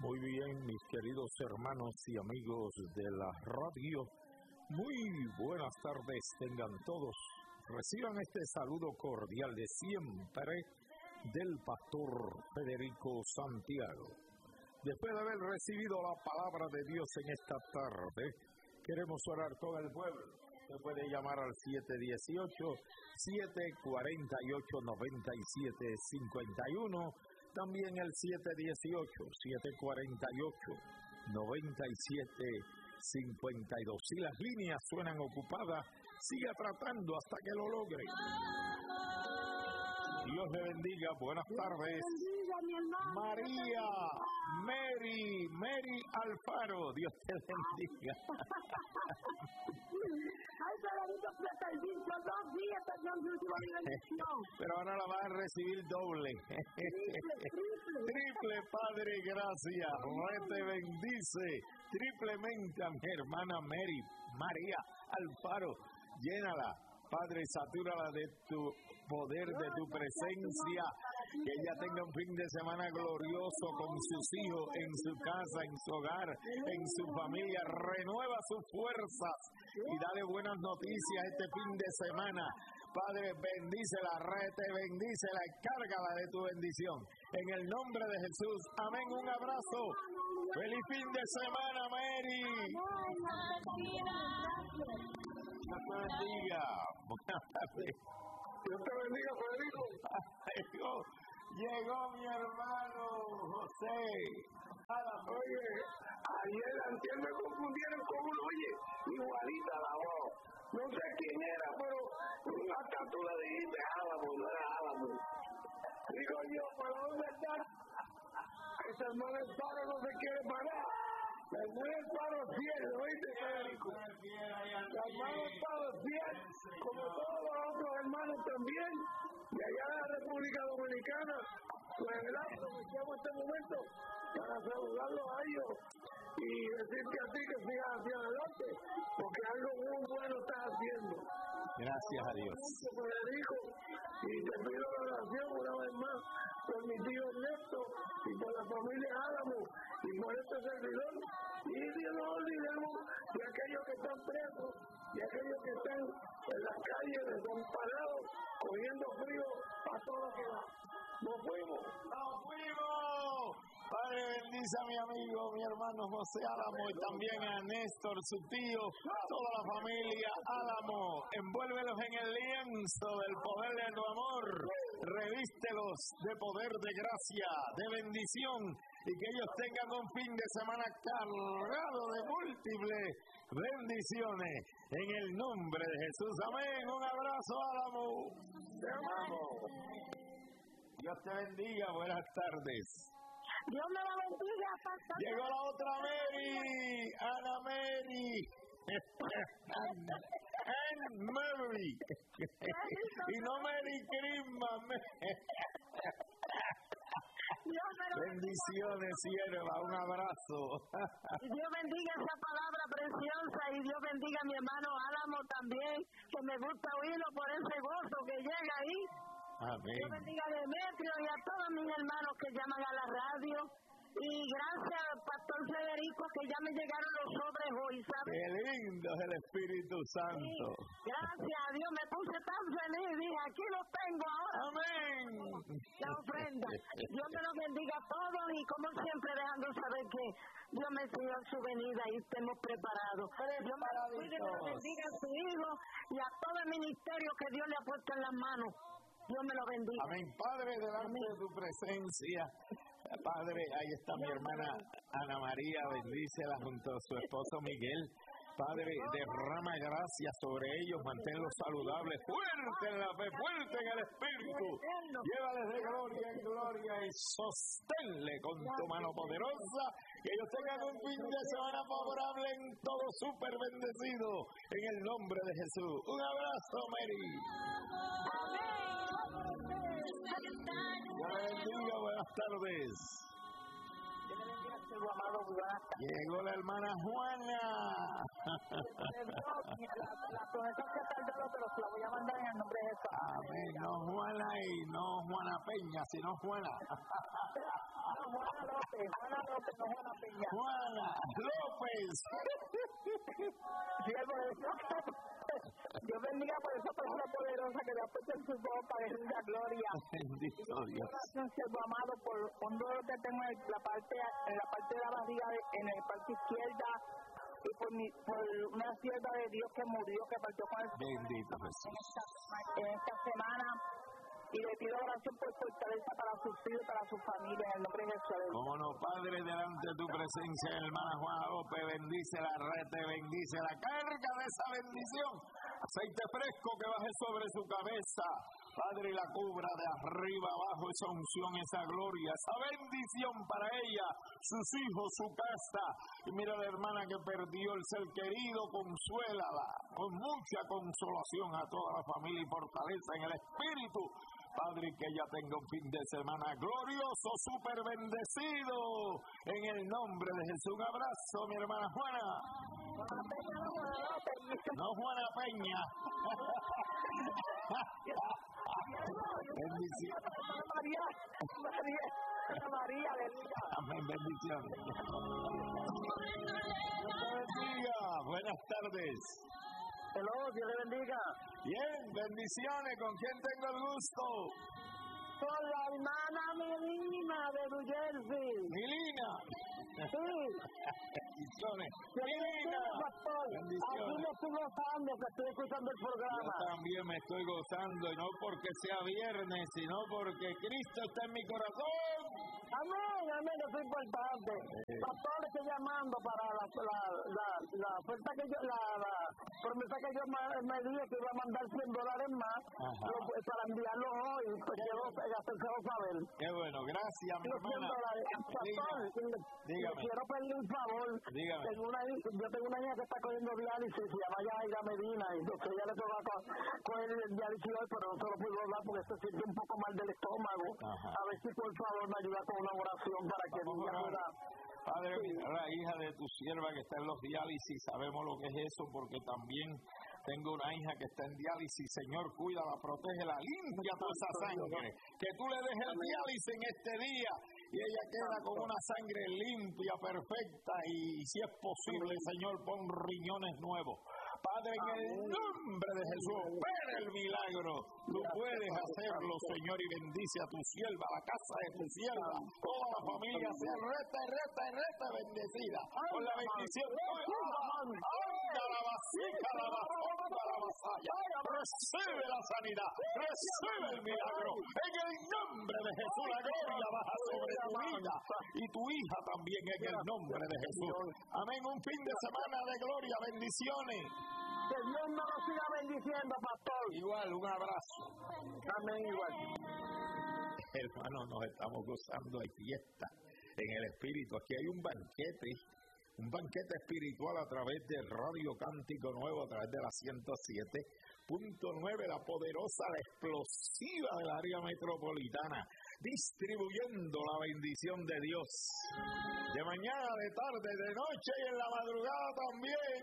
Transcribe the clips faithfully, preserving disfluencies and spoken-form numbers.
Muy bien, mis queridos hermanos y amigos de la radio, muy buenas tardes tengan todos. Reciban este saludo cordial de siempre del pastor Federico Santiago. Después de haber recibido la palabra de Dios en esta tarde, queremos orar todo el pueblo. Se puede llamar al siete uno ocho, siete cuatro ocho, nueve siete cinco uno. También el siete uno ocho, siete cuatro ocho, nueve siete cinco dos. Si las líneas suenan ocupadas, siga tratando hasta que lo logre. Dios le bendiga. Buenas tardes. María, Mary, Mary Alfaro. Dios te bendiga. Ay, Federico, dos días perdón, su última bendición. Pero ahora la vas a recibir doble. Triple, triple. Triple, Padre, gracias. Rey te bendice triplemente a mi hermana Mary, María Alfaro. Llénala, Padre, satúrala de tu poder, de tu presencia. Que ella tenga un fin de semana glorioso con sus hijos, en su casa, en su hogar, en su familia. Renueva sus fuerzas y dale buenas noticias este fin de semana. Padre, bendícela, Rey te bendícela y cárgala de tu bendición. En el nombre de Jesús, amén. Un abrazo. Feliz fin de semana, Mary. Dios te bendiga. Buenas tardes. Dios te bendiga, Federico. Llegó, llegó mi hermano José. Oye, ayer antes me confundieron con uno, oye, igualita la voz. No sé quién era, pero hasta tú le dijiste Álamo, no era Álamo. Digo yo, ¿para dónde está? Ese hermano el paro no se quiere parar. La hermana el paro es fiel, ¿oíste, Federico? La hermana el paro es fiel, como todos los otros hermanos también. Y allá en la República Dominicana, pues verdad, aprovechamos este momento para saludarlos a ellos y decirte a ti que sigas hacia adelante, porque algo muy bueno estás haciendo. Gracias a Dios. Federico, y te pido la oración una vez más por mi tío Ernesto y por la familia Álamo y por este servidor. Y Dios no olvidemos de aquellos que están presos y aquellos que están en las calles desamparados, cogiendo frío a todo lo que da. ¡Nos fuimos! ¡Nos fuimos! Padre, bendice a mi amigo, mi hermano José Álamo y también a Néstor, su tío, toda la familia Álamo. Envuélvelos en el lienzo del poder de tu amor. Revístelos de poder, de gracia, de bendición y que ellos tengan un fin de semana cargado de múltiples bendiciones. En el nombre de Jesús. Amén. Un abrazo, Álamo. Te amamos. Dios te bendiga. Buenas tardes. Dios me la bendiga, pastor. Llegó la otra Mary, Ana Mary. Ann Mary. Y no Mary Christmas. Bendiciones, sierva, un abrazo. Dios bendiga esa palabra preciosa y Dios bendiga a mi hermano Álamo también, que me gusta oírlo por ese gozo que llega ahí. Amén. Dios bendiga a Demetrio y a todos mis hermanos que llaman a la radio. Y gracias al pastor Federico que ya me llegaron los sobres hoy, ¿sabes? Qué lindo es el Espíritu Santo. Sí, gracias a Dios, me puse tan feliz, dije, aquí los tengo ahora. Amén. La ofrenda. Dios me los bendiga a todos y como siempre dejando saber que Dios me siga en su venida y estemos preparados. Dios me los cuide, me los bendiga a su hijo y a todo el ministerio que Dios le ha puesto en las manos. Dios me lo bendiga. Amén. Padre, delante de tu presencia, Padre, ahí está mi hermana Ana María, bendícela junto a su esposo Miguel. Padre, derrama gracias sobre ellos, manténlos saludables, fuerte en la fe, fuerte en el Espíritu. Llévales de gloria en gloria y sosténle con tu mano poderosa. Que ellos tengan un fin de semana favorable en todo, súper bendecido. En el nombre de Jesús. Un abrazo, Mary. Dios le bendiga, buenas tardes. Llegó la hermana Juana. La promesa que tardó, pero se la voy a mandar en el nombre de Jesús. Amén. No Juana y no Juana Peña, sino Juana. Juana López, Juana López, no Juana Peña. Juana López. Siervo de Dios. Dios bendiga por esa persona poderosa que le ha puesto en su boca de la gloria. Bendito Dios. Gracias, siervo amado, por un dolor que tengo en la parte, en la parte de la barriga, en la parte izquierda, y por, mi, por una sierva de Dios que murió, que partió con el Bendito Jesús. en esta, en esta semana. Y le pido oración por fortaleza para sus hijos y para su familia, en el nombre de Jesús. Como no, Padre, delante de tu presencia, hermana Juana López, bendice la red, bendice la carga de esa bendición. Aceite fresco que baje sobre su cabeza. Padre, y la cubra de arriba abajo, esa unción, esa gloria, esa bendición para ella, sus hijos, su casa. Y mira la hermana que perdió el ser querido, consuélala con mucha consolación a toda la familia y fortaleza en el espíritu. Padre, que ella tenga un fin de semana glorioso, súper bendecido, en el nombre de Jesús. Un abrazo, mi hermana Juana. No Juana Peña. Bendición. María, María, María, bendiga. Amén, bendiciones. Dios te bendiga. Buenas tardes. Hello, Dios le bendiga. Bien, bendiciones. ¿Con quién tengo el gusto? Con la hermana Melina de New Jersey. Milina. Sí. Bendiciones. Milina. Aquí Bendiciones. me estoy gozando que estoy escuchando el Yo programa. también me estoy gozando, y no porque sea viernes, sino porque Cristo está en mi corazón. Amén, amén, eso es importante. Sí. Pastor, estoy llamando para la, la, la, la oferta que yo, la, la promesa que yo me, me dije que iba a mandar cien dólares más lo, para enviarlo hoy, pues quiero hacérselo saber. Qué bueno, gracias, mi Los cien hermana. dólares. Pastor, le, Dígame. le quiero pedir un favor. Dígame. Tengo una, yo tengo una hija que está cogiendo diálisis, se llama Yaira Medina, y entonces ella le toca co- coger el diálisis hoy, pero no se lo puedo dar porque se siente un poco mal del estómago. Ajá. A ver si por favor me ayuda con una oración para que Vamos ella a orar. pueda. Padre, Sí. mira, la hija de tu sierva que está en los diálisis, sabemos lo que es eso, porque también tengo una hija que está en diálisis. Señor, cuídala, protégela, limpia toda esa sangre. Que tú le dejes el diálisis en este día y ella queda con una sangre limpia, perfecta, y si es posible, Señor, pon riñones nuevos. Padre, en el nombre de Jesús, opera el milagro. Tú puedes hacerlo, Señor, y bendice a tu sierva, a la casa de tu sierva. Toda la familia sea reta, reta, reta, bendecida. Con la bendición tuya. Anda la vasica, la vasija, la vasalla. Recibe la sanidad, recibe el milagro. En el nombre de Jesús, la gloria baja sobre tu vida y tu hija también, en el nombre de Jesús. Amén. Un fin de semana de gloria, bendiciones. Que Dios me lo siga bendiciendo, pastor. Igual, un abrazo. Amén, igual. Hermanos, nos estamos gozando, hay fiesta en el espíritu. Aquí hay un banquete, un banquete espiritual a través de Radio Cántico Nuevo, a través de la ciento siete punto nueve, la poderosa, la explosiva del área metropolitana, distribuyendo la bendición de Dios. De mañana, de tarde, de noche y en la madrugada también.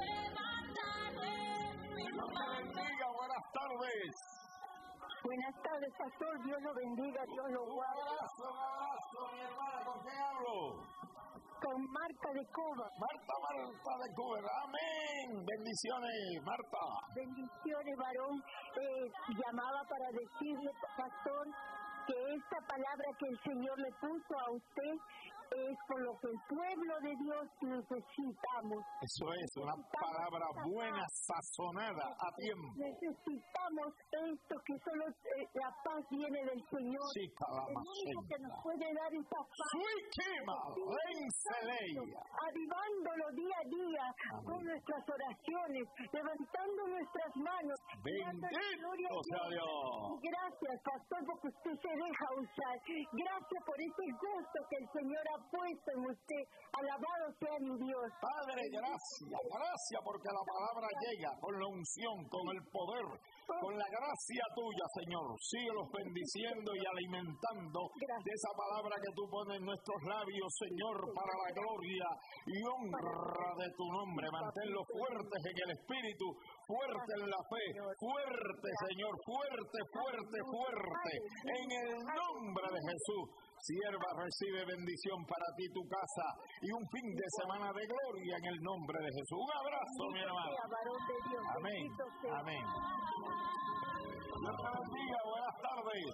Dios te bendiga, buenas tardes. Buenas tardes, pastor. Dios lo bendiga, Dios lo Un guarde. abrazo, un abrazo, mi hermana, ¿con quién hablo? Con Marta de Cuba. Marta, Marta de Cuba, amén. Bendiciones, Marta. Bendiciones, varón. Eh, llamaba para decirle, pastor, que esta palabra que el Señor le puso a usted es por lo que el pueblo de Dios necesitamos. Eso es, una palabra buena, sazonada a tiempo. Necesitamos esto, que solo eh, la paz viene del Señor. Sí, El único que nos puede dar esa paz. Suiquima, Lenceleia. Avivándolo día a día Amén. con nuestras oraciones, levantando nuestras manos. Bendito sea Dios. Gracias, pastor, porque usted se deja usar. Gracias por ese gusto que el Señor ha puesto en usted. Alabado sea mi Dios. Padre, gracias, gracias porque la palabra llega con la unción, con el poder, con la gracia tuya, Señor. Síguelos bendiciendo y alimentando de esa palabra que tú pones en nuestros labios, Señor, para la gloria y honra de tu nombre. Manténlos fuertes en el espíritu, fuertes en la fe, fuerte, Señor, fuerte, fuerte, fuerte. En el nombre de Jesús. Sierva, recibe bendición para ti, tu casa, y un fin de semana de gloria en el nombre de Jesús. Un abrazo, mi hermano. Amén. Amén. Dios te bendiga, buenas tardes.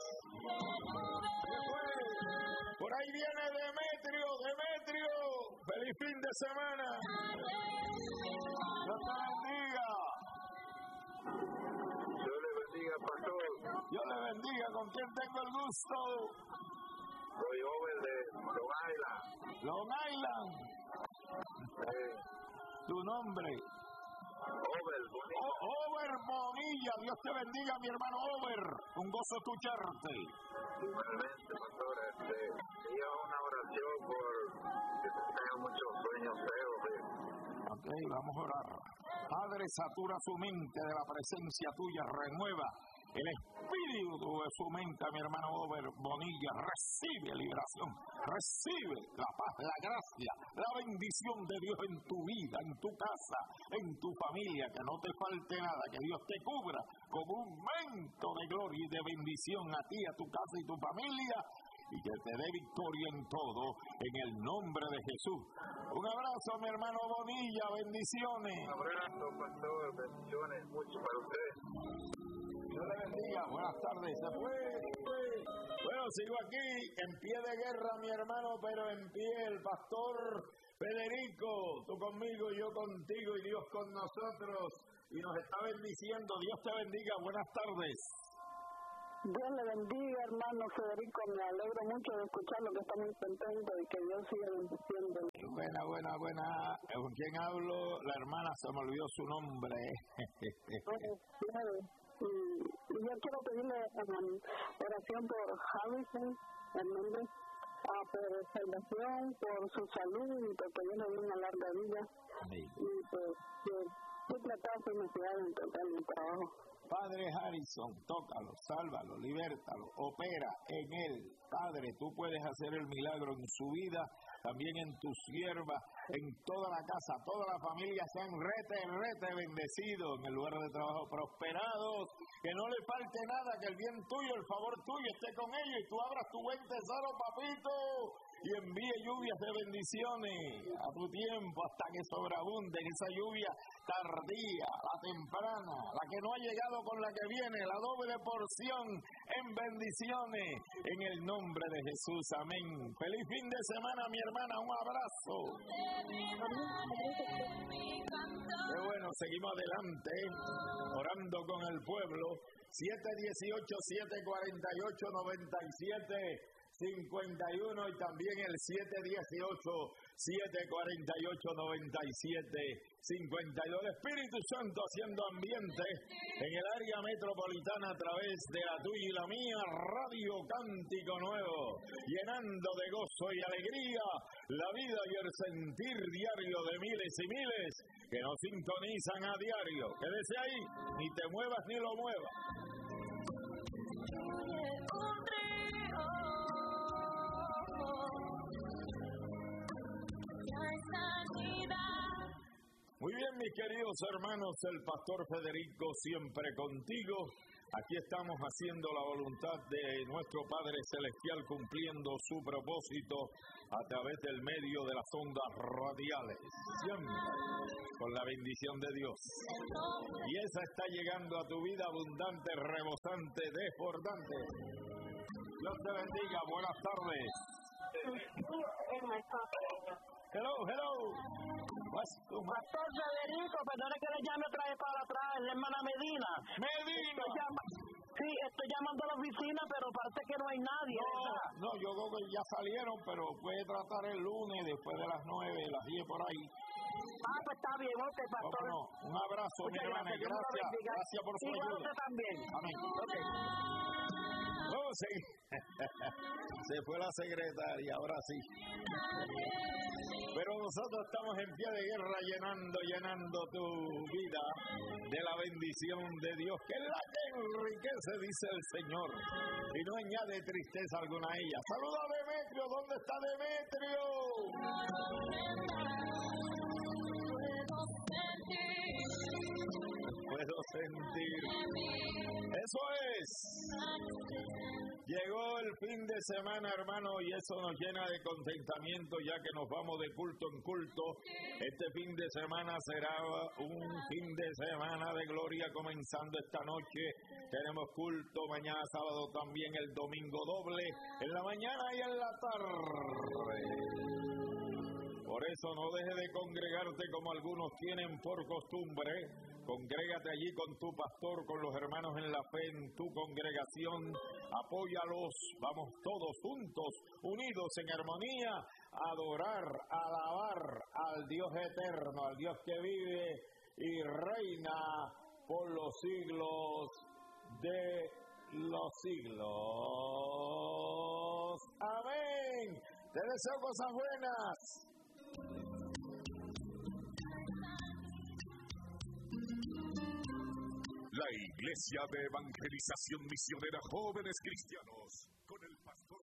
Por ahí viene Demetrio, Demetrio. Feliz fin de semana. Dios te bendiga. Dios le bendiga, pastor. Dios le bendiga. ¿Con quién tengo el gusto? Soy Over de Long Island. Long Island. Eh, Tu nombre. Over, bonito. O- Over Bonilla. Dios te bendiga, mi hermano Over. Un gozo escucharte. Igualmente, pastor, este, y una oración por que tenga muchos sueños feos. ¿Sí? Ok, vamos a orar. Padre, satura su mente de la presencia tuya, renueva el espíritu de su mente, mi hermano Over Bonilla. Recibe liberación, recibe la paz, la gracia, la bendición de Dios en tu vida, en tu casa, en tu familia, que no te falte nada, que Dios te cubra con un manto de gloria y de bendición a ti, a tu casa y tu familia, y que te dé victoria en todo, en el nombre de Jesús. Un abrazo, mi hermano Bonilla, bendiciones. Un abrazo, pastor, bendiciones, mucho para usted. Dios le bendiga, buenas tardes. Se fue, se fue. Bueno, sigo aquí, en pie de guerra, mi hermano, pero en pie el pastor Federico, tú conmigo, yo contigo y Dios con nosotros, y nos está bendiciendo. Dios te bendiga, buenas tardes. Dios le bendiga, hermano Federico. Me alegro mucho de escuchar lo que está muy contento y que Dios siga bendiciendo. Buena, buena, buena. ¿Con quién hablo? La hermana, se me olvidó su nombre. Y, y yo quiero pedirle um, oración por Harrison Hernández, uh, por salvación, por su salud y porque Dios le dé una larga vida. Amén. Y pues que tú tratas su necesidad en total el trabajo. Padre Harrison, tócalo, sálvalo, libértalo, opera en él. Padre, tú puedes hacer el milagro en su vida, también en tu sierva, en toda la casa, toda la familia sean rete, rete bendecidos, en el lugar de trabajo prosperados, que no le falte nada, que el bien tuyo, el favor tuyo esté con ellos y tú abras tu buen tesoro, papito, y envíe lluvias de bendiciones a tu tiempo hasta que sobreabunden esa lluvia tardía, la temprana, la que no ha llegado con la que viene, la doble porción en bendiciones en el nombre de Jesús, amén. Feliz fin de semana, mi hermana, un abrazo. Qué bueno, seguimos adelante, orando con el pueblo. Siete dieciocho, siete cuarenta y ocho, noventa y siete cincuenta y uno y también el siete dieciocho, siete cuarenta y ocho, noventa y siete cincuenta y dos. El Espíritu Santo haciendo ambiente en el área metropolitana a través de la tuya y la mía, Radio Cántico Nuevo, llenando de gozo y alegría la vida y el sentir diario de miles y miles que nos sintonizan a diario. Quédese ahí, ni te muevas ni lo muevas. Muy bien, mis queridos hermanos, el pastor Federico siempre contigo. Aquí estamos haciendo la voluntad de nuestro Padre Celestial, cumpliendo su propósito a través del medio de las ondas radiales, siempre con la bendición de Dios. Y esa está llegando a tu vida abundante, rebosante, desbordante. Dios te bendiga, buenas tardes. Hello, hello. Pastor Federico, perdone que le llame otra vez para atrás, la hermana Medina. Medina. Estoy llama, sí, estoy llamando a la oficina, pero parece que no hay nadie. No, no, yo creo que ya salieron, pero puede tratar el lunes después de las nueve, las diez por ahí. Ah, pues está bien, ok, pastor. No, un abrazo, mi hermana, gracias, gracias, gracias por su ayuda. ayuda. Usted también. Amén. Okay. No, sí. Se fue la secretaria, ahora sí. Pero nosotros estamos en pie de guerra llenando, llenando tu vida de la bendición de Dios, que es la que enriquece, dice el Señor, y no añade tristeza alguna a ella. Saluda a Demetrio, ¿dónde está Demetrio? Puedo sentir. Eso es. Llegó el fin fin de semana, hermano, y eso nos llena de contentamiento ya que nos vamos de culto en culto. Este fin de semana será un fin de semana de gloria comenzando esta noche. Tenemos culto mañana sábado también, el domingo doble, en la mañana y en la tarde. Por eso no deje de congregarte como algunos tienen por costumbre. Congrégate allí con tu pastor, con los hermanos en la fe, en tu congregación. Apóyalos, vamos todos juntos, unidos en armonía, a adorar, a alabar al Dios eterno, al Dios que vive y reina por los siglos de los siglos. Amén. Te deseo cosas buenas. La Iglesia de Evangelización Misionera Jóvenes Cristianos, con el